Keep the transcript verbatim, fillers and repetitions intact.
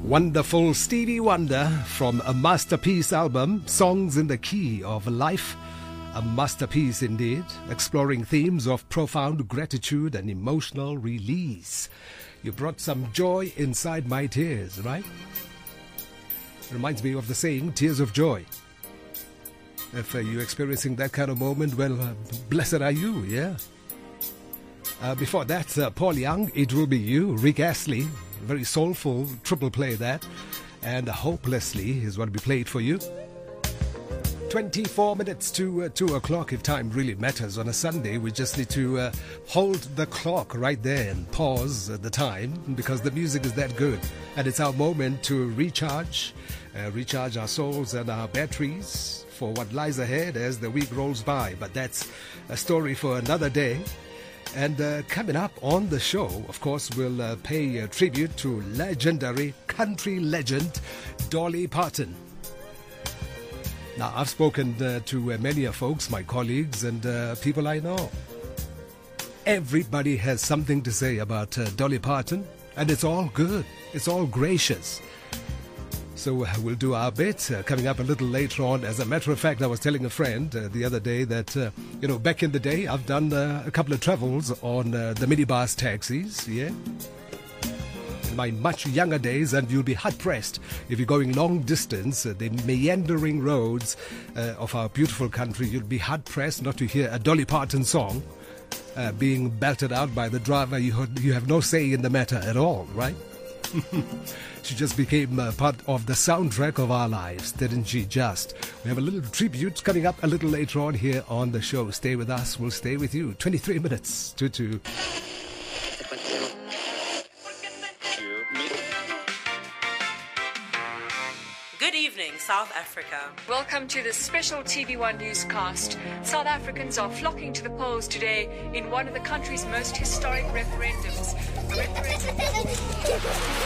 Wonderful Stevie Wonder from a masterpiece album, Songs in the Key of Life. A masterpiece indeed, exploring themes of profound gratitude and emotional release. You brought some joy inside my tears, right? Reminds me of the saying, tears of joy. If uh, you're experiencing that kind of moment, well, uh, blessed are you, yeah? Uh, before that, uh, Paul Young, It Will Be You, Rick Astley, very soulful triple play that, and Hopelessly is what we played for you. twenty-four minutes to uh, two o'clock, if time really matters on a Sunday. We just need to uh, hold the clock right there and pause at the time because the music is that good. And it's our moment to recharge, uh, recharge our souls and our batteries for what lies ahead as the week rolls by. But that's a story for another day. And uh, coming up on the show, of course, we'll uh, pay a tribute to legendary country legend Dolly Parton. Now, I've spoken uh, to uh, many of folks, my colleagues and uh, people I know. Everybody has something to say about uh, Dolly Parton, and it's all good. It's all gracious. So uh, we'll do our bit uh, coming up a little later on. As a matter of fact, I was telling a friend uh, the other day that, uh, you know, back in the day, I've done uh, a couple of travels on uh, the minibus taxis, yeah? In my much younger days, and you'll be hard-pressed if you're going long distance, uh, the meandering roads uh, of our beautiful country, you'll be hard-pressed not to hear a Dolly Parton song uh, being belted out by the driver. You, heard, you have no say in the matter at all, right? She just became uh, part of the soundtrack of our lives, didn't she just? We have a little tribute coming up a little later on here on the show. Stay with us. We'll stay with you. twenty-three minutes to two. Good evening, South Africa. Welcome to the special T V one newscast. South Africans are flocking to the polls today in one of the country's most historic referendums. Referendum-